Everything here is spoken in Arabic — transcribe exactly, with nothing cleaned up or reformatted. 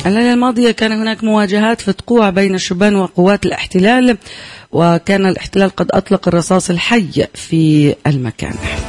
الليلة الماضية كان هناك مواجهات فتقوع بين الشبان وقوات الاحتلال، وكان الاحتلال قد أطلق الرصاص الحي في المكان.